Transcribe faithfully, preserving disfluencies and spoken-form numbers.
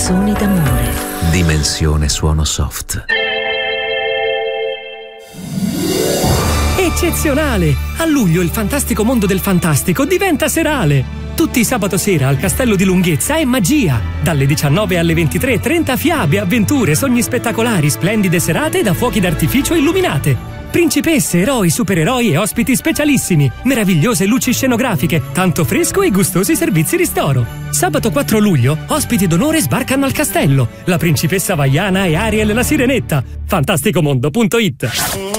Canzoni d'amore. Dimensione suono soft. Eccezionale! A luglio il fantastico mondo del fantastico diventa serale. Tutti sabato sera al Castello di Lunghezza è magia. Dalle diciannove alle ventitré, trenta fiabe, avventure, sogni spettacolari, splendide serate da fuochi d'artificio illuminate. Principesse, eroi, supereroi e ospiti specialissimi. Meravigliose luci scenografiche, tanto fresco e gustosi servizi ristoro. Sabato quattro luglio, ospiti d'onore sbarcano al castello. La principessa Vaiana e Ariel la Sirenetta. fantasticomondo punto it.